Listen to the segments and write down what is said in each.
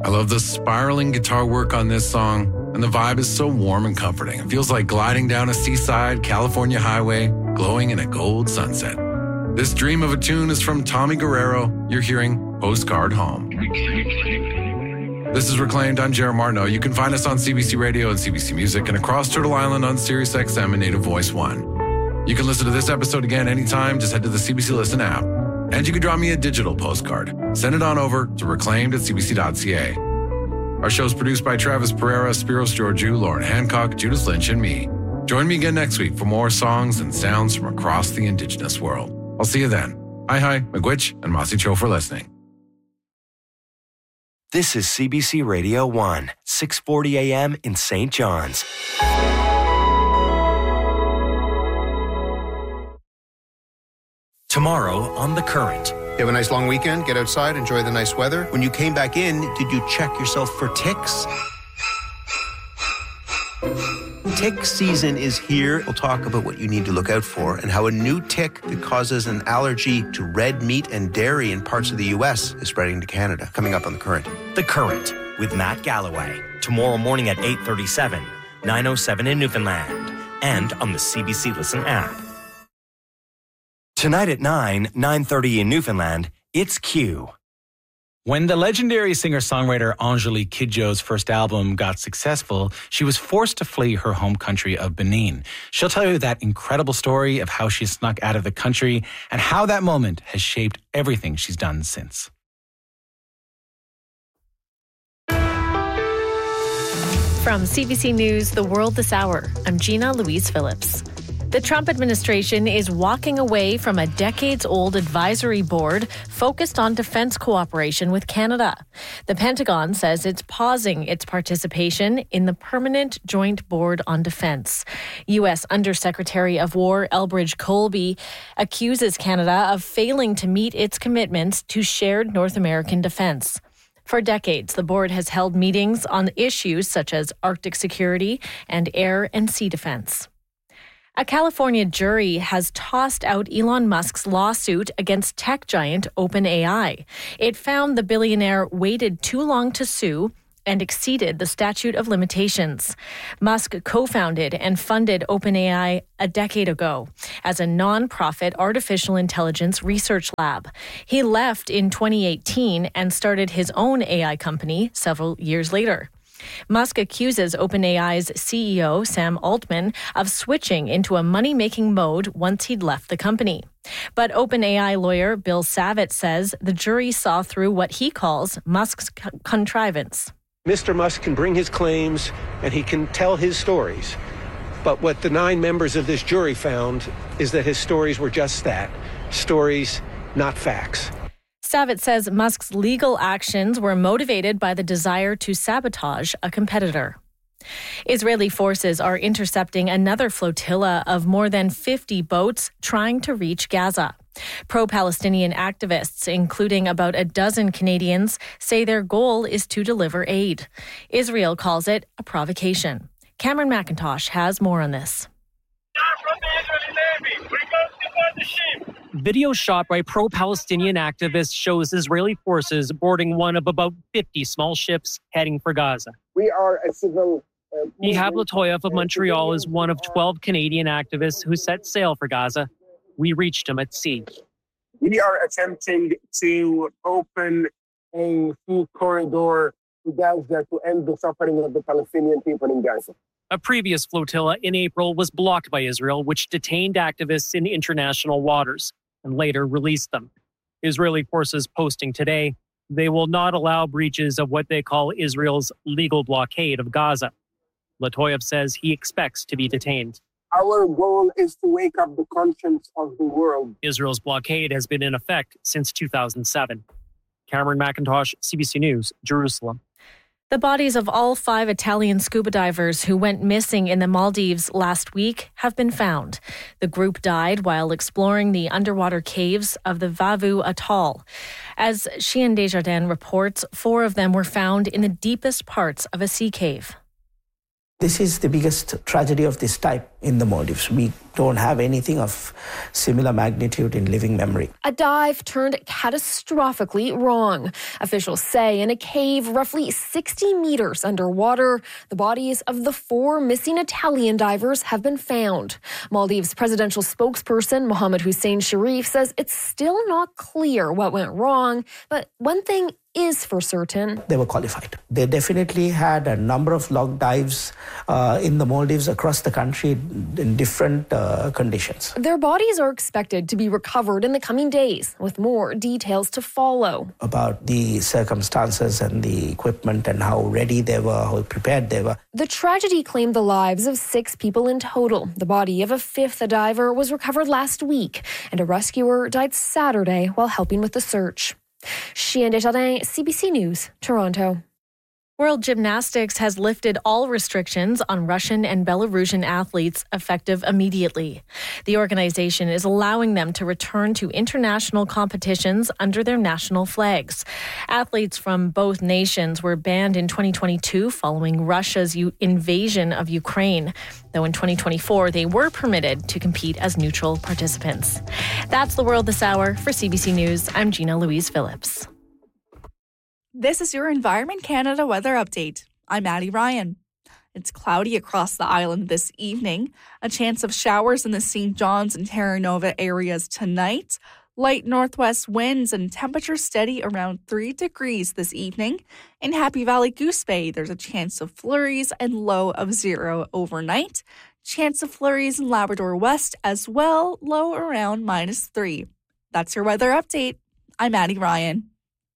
I love the spiraling guitar work on this song, and the vibe is so warm and comforting. It feels like gliding down a seaside California highway, glowing in a gold sunset. This dream of a tune is from Tommy Guerrero. You're hearing Postcard Home. This is Reclaimed. I'm Jared Martineau. You can find us on CBC Radio and CBC Music and across Turtle Island on Sirius XM and Native Voice 1. You can listen to this episode again anytime. Just head to the CBC Listen app. And you can draw me a digital postcard. Send it on over to reclaimed@cbc.ca. Our show is produced by Travis Pereira, Spiros Georgiou, Lauren Hancock, Judith Lynch, and me. Join me again next week for more songs and sounds from across the Indigenous world. I'll see you then. Hi, Miigwech, and Masi Cho for listening. This is CBC Radio 1, 6:40 a.m. in St. John's. Tomorrow on The Current. You have a nice long weekend, get outside, enjoy the nice weather. When you came back in, did you check yourself for ticks? Tick season is here. We'll talk about what you need to look out for and how a new tick that causes an allergy to red meat and dairy in parts of the U.S. is spreading to Canada. Coming up on The Current. The Current with Matt Galloway. Tomorrow morning at 8:37, 9:07 in Newfoundland, and on the CBC Listen app. Tonight at 9:30 in Newfoundland, it's Q. When the legendary singer-songwriter Angelique Kidjo's first album got successful, she was forced to flee her home country of Benin. She'll tell you that incredible story of how she snuck out of the country and how that moment has shaped everything she's done since. From CBC News, The World This Hour, I'm Gina Louise Phillips. The Trump administration is walking away from a decades-old advisory board focused on defense cooperation with Canada. The Pentagon says it's pausing its participation in the Permanent Joint Board on Defense. U.S. Undersecretary of War Elbridge Colby accuses Canada of failing to meet its commitments to shared North American defense. For decades, the board has held meetings on issues such as Arctic security and air and sea defense. A California jury has tossed out Elon Musk's lawsuit against tech giant OpenAI. It found the billionaire waited too long to sue and exceeded the statute of limitations. Musk co-founded and funded OpenAI a decade ago as a non-profit artificial intelligence research lab. He left in 2018 and started his own AI company several years later. Musk accuses OpenAI's CEO, Sam Altman, of switching into a money-making mode once he'd left the company. But OpenAI lawyer Bill Savitt says the jury saw through what he calls Musk's contrivance. Mr. Musk can bring his claims and he can tell his stories. But what the 9 members of this jury found is that his stories were just that, stories, not facts. Savitt says Musk's legal actions were motivated by the desire to sabotage a competitor. Israeli forces are intercepting another flotilla of more than 50 boats trying to reach Gaza. Pro-Palestinian activists, including about a dozen Canadians, say their goal is to deliver aid. Israel calls it a provocation. Cameron McIntosh has more on this. Video shot by pro-Palestinian activists shows Israeli forces boarding one of about 50 small ships heading for Gaza. We are a civil... Ihab Latoyev of Montreal is one of 12 Canadian activists who set sail for Gaza. We reached him at sea. We are attempting to open a full corridor to Gaza to end the suffering of the Palestinian people in Gaza. A previous flotilla in April was blocked by Israel, which detained activists in international waters and later released them. Israeli forces posting today, they will not allow breaches of what they call Israel's legal blockade of Gaza. Latoyev says he expects to be detained. Our goal is to wake up the conscience of the world. Israel's blockade has been in effect since 2007. Cameron McIntosh, CBC News, Jerusalem. The bodies of all 5 Italian scuba divers who went missing in the Maldives last week have been found. The group died while exploring the underwater caves of the Vavu Atoll. As Chien Desjardins reports, 4 of them were found in the deepest parts of a sea cave. This is the biggest tragedy of this type in the Maldives. We don't have anything of similar magnitude in living memory. A dive turned catastrophically wrong. Officials say in a cave roughly 60 meters underwater, the bodies of the 4 missing Italian divers have been found. Maldives presidential spokesperson Mohammed Hussein Sharif says it's still not clear what went wrong, but one thing is for certain. They were qualified. They definitely had a number of log dives in the Maldives across the country in different conditions. Their bodies are expected to be recovered in the coming days, with more details to follow. About the circumstances and the equipment and how ready they were, how prepared they were. The tragedy claimed the lives of 6 people in total. The body of a 5th diver was recovered last week, and a rescuer died Saturday while helping with the search. Chien Desjardins, CBC News, Toronto. World Gymnastics has lifted all restrictions on Russian and Belarusian athletes effective immediately. The organization is allowing them to return to international competitions under their national flags. Athletes from both nations were banned in 2022 following Russia's invasion of Ukraine, though in 2024 they were permitted to compete as neutral participants. That's the World This Hour. For CBC News, I'm Gina Louise Phillips. This is your Environment Canada weather update. I'm Maddie Ryan. It's cloudy across the island this evening. A chance of showers in the St. John's and Terra Nova areas tonight. Light northwest winds and temperature steady around 3 degrees this evening. In Happy Valley Goose Bay, there's a chance of flurries and low of 0 overnight. Chance of flurries in Labrador West as well, low around -3. That's your weather update. I'm Maddie Ryan.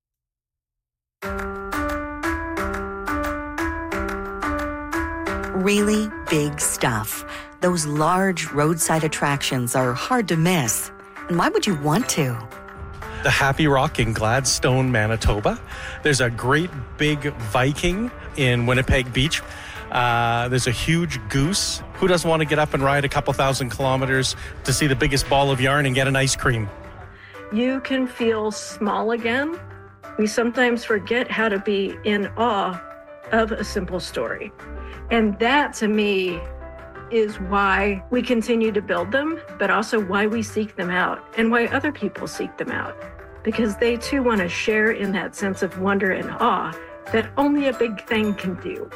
Really big stuff. Those large roadside attractions are hard to miss. And why would you want to? The Happy Rock in Gladstone, Manitoba. There's a great big Viking in Winnipeg Beach. There's a huge goose. Who doesn't want to get up and ride a couple thousand kilometers to see the biggest ball of yarn and get an ice cream? You can feel small again. We sometimes forget how to be in awe of a simple story. And that, to me, is why we continue to build them, but also why we seek them out and why other people seek them out. Because they, too, want to share in that sense of wonder and awe that only a big thing can do.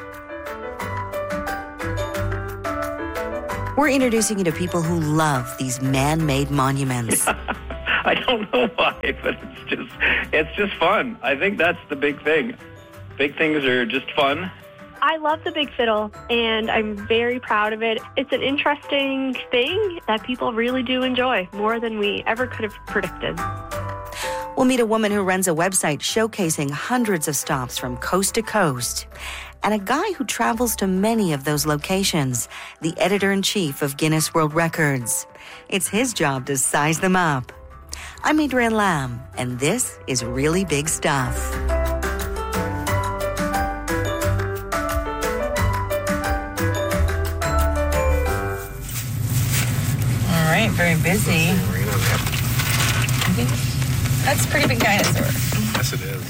We're introducing you to people who love these man-made monuments. I don't know why, but it's just fun. I think that's the big thing. Big things are just fun. I love the Big Fiddle, and I'm very proud of it. It's an interesting thing that people really do enjoy, more than we ever could have predicted. We'll meet a woman who runs a website showcasing hundreds of stops from coast to coast, and a guy who travels to many of those locations, the editor-in-chief of Guinness World Records. It's his job to size them up. I'm Adrienne Lamb, and this is Really Big Stuff. All right, very busy. That's a pretty big dinosaur. Yes, it is.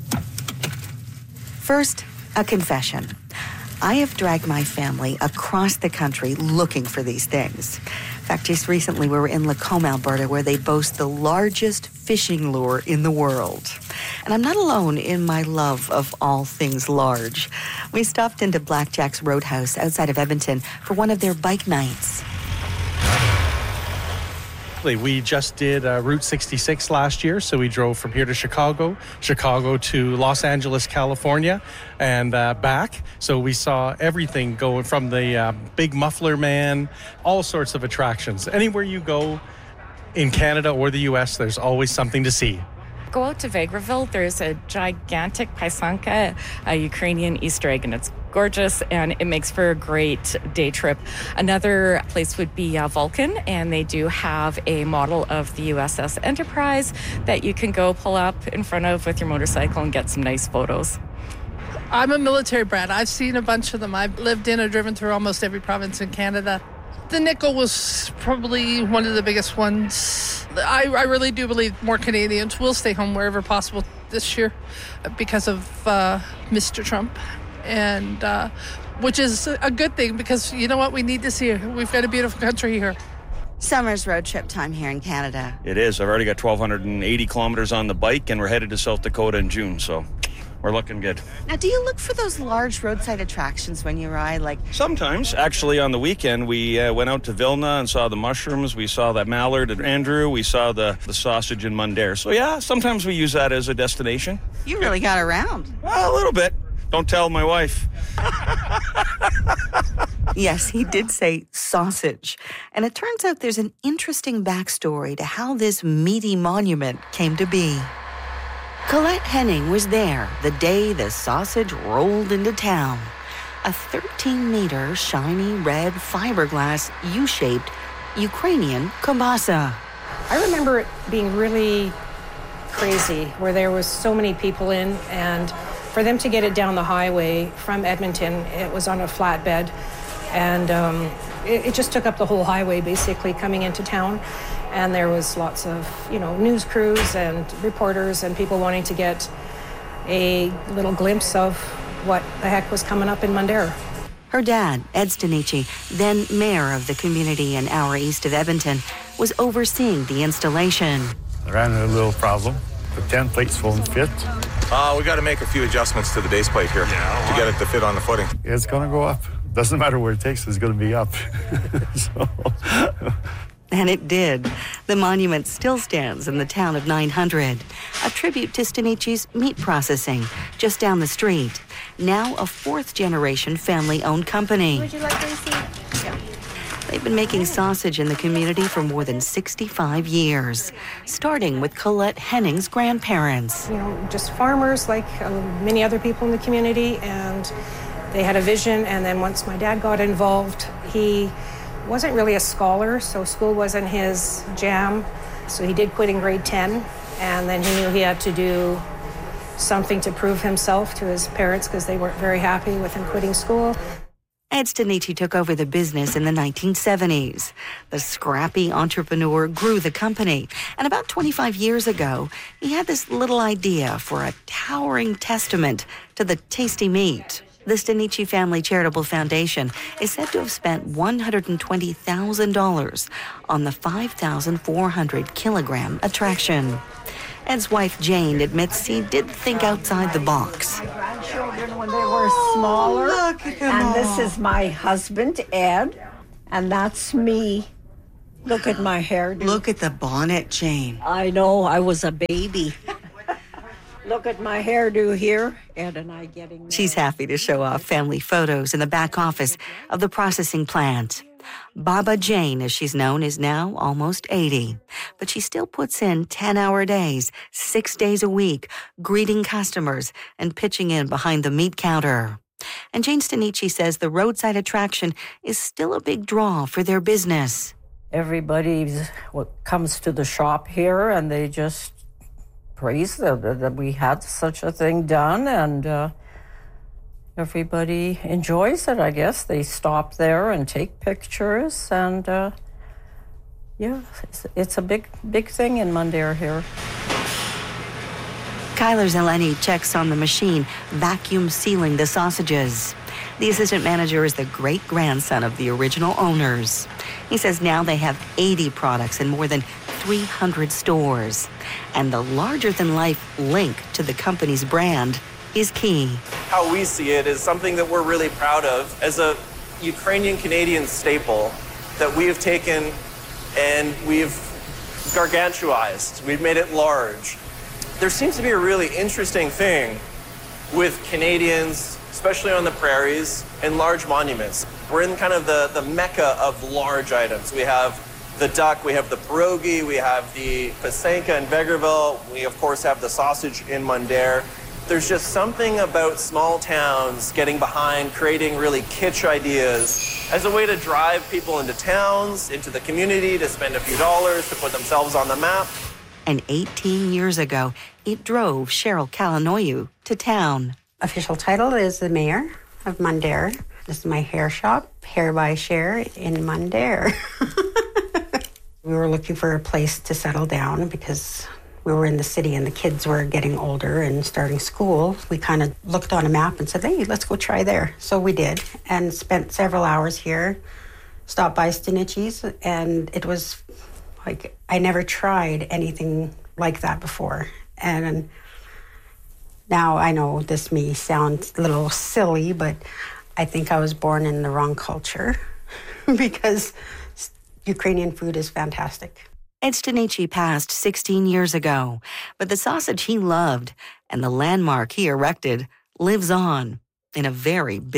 First, a confession. I have dragged my family across the country looking for these things. In fact, just recently we were in Lacombe, Alberta, where they boast the largest fishing lure in the world. And I'm not alone in my love of all things large. We stopped into Blackjack's Roadhouse outside of Edmonton for one of their bike nights. We just did Route 66 last year, so we drove from here to Chicago to Los Angeles, California, and back. So we saw everything going from the Big Muffler Man, all sorts of attractions. Anywhere you go in Canada or the U.S., there's always something to see. Go out to Vegreville. There's a gigantic Pysanka, a Ukrainian Easter egg, and it's gorgeous, and it makes for a great day trip. Another place would be Vulcan, and they do have a model of the USS Enterprise that you can go pull up in front of with your motorcycle and get some nice photos. I'm a military brat. I've seen a bunch of them. I've lived in or driven through almost every province in Canada. The nickel was probably one of the biggest ones. I really do believe more Canadians will stay home wherever possible this year because of Mr. Trump. and which is a good thing because you know what we need to see. We've got a beautiful country here. Summer's road trip time here in Canada. It is. I've already got 1,280 kilometers on the bike, and we're headed to South Dakota in June, so we're looking good. Now, do you look for those large roadside attractions when you ride? Like sometimes. Actually, on the weekend, we went out to Vilna and saw the mushrooms. We saw that mallard at Andrew. We saw the sausage in Mundare. So, yeah, sometimes we use that as a destination. You really got around. A little bit. Don't tell my wife. Yes, he did say sausage. And it turns out there's an interesting backstory to how this meaty monument came to be. Colette Henning was there the day the sausage rolled into town. A 13-meter shiny red fiberglass U-shaped Ukrainian kielbasa. I remember it being really crazy, where there was so many people in, and for them to get it down the highway from Edmonton, it was on a flatbed, and it just took up the whole highway basically coming into town. And there was lots of, news crews and reporters and people wanting to get a little glimpse of what the heck was coming up in Mundare. Her dad, Ed Stanichi, then mayor of the community an hour east of Edmonton, was overseeing the installation. I ran into a little problem. The 10 plates won't fit. We got to make a few adjustments to the base plate here to get it to fit on the footing. It's going to go up. Doesn't matter where it takes us, it's going to be up. And it did. The monument still stands in the town of 900, a tribute to Stanici's meat processing just down the street. Now a fourth-generation family-owned company. Would you like to see? Yeah. They've been making sausage in the community for more than 65 years, starting with Colette Henning's grandparents. Just farmers like many other people in the community, and they had a vision, and then once my dad got involved, he wasn't really a scholar, so school wasn't his jam. So he did quit in grade 10, and then he knew he had to do something to prove himself to his parents because they weren't very happy with him quitting school. Ed Stanichi took over the business in the 1970s. The scrappy entrepreneur grew the company, and about 25 years ago, he had this little idea for a towering testament to the tasty meat. The Stanichi Family Charitable Foundation is said to have spent $120,000 on the 5,400-kilogram attraction. Ed's wife, Jane, admits he did think outside the box. My grandchildren, when they were smaller, and this is my husband, Ed, and that's me. Look at my hairdo. Look at the bonnet, Jane. I know, I was a baby. Look at my hairdo here, Ed and I getting married. She's happy to show off family photos in the back office of the processing plant. Baba Jane, as she's known, is now almost 80, but she still puts in 10-hour days, 6 days a week, greeting customers and pitching in behind the meat counter. And Jane Stanichi says the roadside attraction is still a big draw for their business. Everybody comes to the shop here, and they just praise that we had such a thing done, and everybody enjoys it, I guess. They stop there and take pictures, and it's a big thing in Mundare here. Kyler Zeleny checks on the machine, vacuum sealing the sausages. The assistant manager is the great-grandson of the original owners. He says now they have 80 products in more than 300 stores. And the larger-than-life link to the company's brand is key. How we see it is something that we're really proud of as a Ukrainian-Canadian staple that we have taken and we've gargantuized. We've made it large. There seems to be a really interesting thing with Canadians, especially on the prairies, and large monuments. We're in kind of the mecca of large items. We have the duck, we have the pierogi, we have the pasenka in Vegreville, we of course have the sausage in Mundare. There's just something about small towns getting behind creating really kitsch ideas as a way to drive people into towns, into the community, to spend a few dollars, to put themselves on the map. And 18 years ago, it drove Cheryl Kalanoyu to town. Official title is the mayor of Mundare. This is my hair shop, Hair by Cher in Mundare. We were looking for a place to settle down because we were in the city and the kids were getting older and starting school, we kind of looked on a map and said, hey, let's go try there. So we did, and spent several hours here, stopped by Stanici's, and it was like, I never tried anything like that before. And now I know this may sound a little silly, but I think I was born in the wrong culture because Ukrainian food is fantastic. Ed Stanichi passed 16 years ago, but the sausage he loved and the landmark he erected lives on in a very big